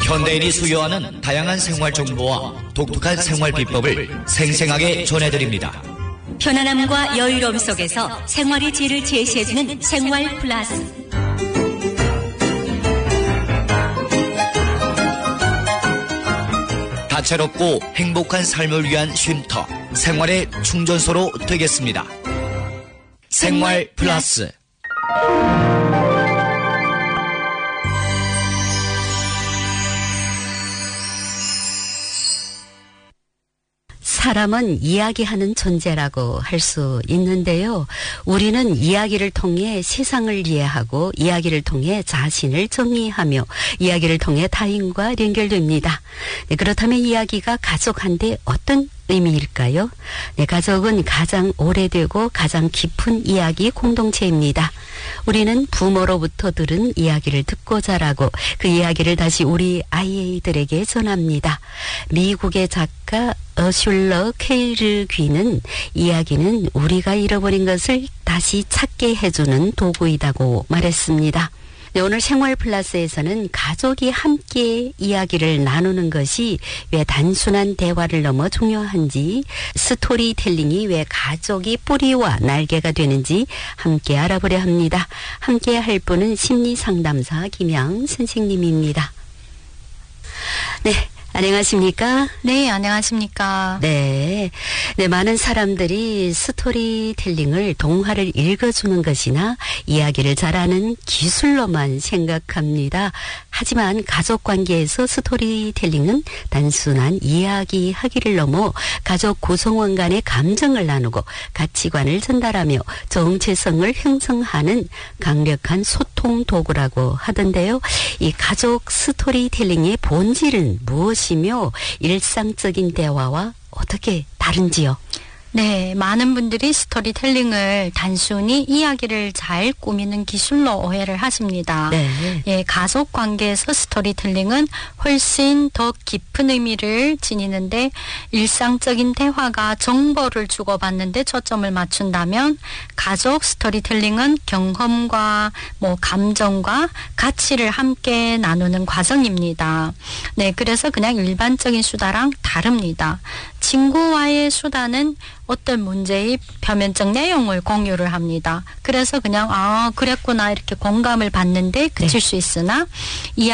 현대인이 수요하는 다양한 생활 정보와 독특한 생활 비법을 생생하게 전해드립니다. 편안함과 여유로움 속에서 생활의 질을 제시해주는 생활 플러스. 다채롭고 행복한 삶을 위한 쉼터, 생활의 충전소로 되겠습니다. 생활 플러스. 사람은 이야기하는 존재라고 할 수 있는데요. 우리는 이야기를 통해 세상을 이해하고 이야기를 통해 자신을 정의하며 이야기를 통해 타인과 연결됩니다. 네, 그렇다면 이야기가 가족한테 어떤 의미일까요? 네, 가족은 가장 오래되고 가장 깊은 이야기 공동체입니다. 우리는 부모로부터 들은 이야기를 듣고 자라고 그 이야기를 다시 우리 아이들에게 전합니다. 미국의 작가 어슐러 케이르 귀는 이야기는 우리가 잃어버린 것을 다시 찾게 해주는 도구이라고 말했습니다. 네, 오늘 생활 플러스에서는 가족이 함께 이야기를 나누는 것이 왜 단순한 대화를 넘어 중요한지, 스토리텔링이 왜 가족이 뿌리와 날개가 되는지 함께 알아보려 합니다. 함께 할 분은 심리상담사 김양 선생님입니다. 네. 안녕하십니까? 네, 안녕하십니까? 네. 네, 많은 사람들이 스토리텔링을 동화를 읽어주는 것이나 이야기를 잘하는 기술로만 생각합니다. 하지만 가족 관계에서 스토리텔링은 단순한 이야기하기를 넘어 가족 구성원 간의 감정을 나누고 가치관을 전달하며 정체성을 형성하는 강력한 소통 도구라고 하던데요. 이 가족 스토리텔링의 본질은 무엇이며 일상적인 대화와 어떻게 다른지요? 네, 많은 분들이 스토리텔링을 단순히 이야기를 잘 꾸미는 기술로 오해를 하십니다. 네. 예, 가족 관계에서 스토리텔링은 훨씬 더 깊은 의미를 지니는데 일상적인 대화가 정보를 주고받는데 초점을 맞춘다면 가족 스토리텔링은 경험과 감정과 가치를 함께 나누는 과정입니다. 네, 그래서 그냥 일반적인 수다랑 다릅니다. 친구와의 수다는 어떤 문제의 표면적 내용을 공유를 합니다. 그래서 그냥 그랬구나 이렇게 공감을 받는데 그칠 수 있으나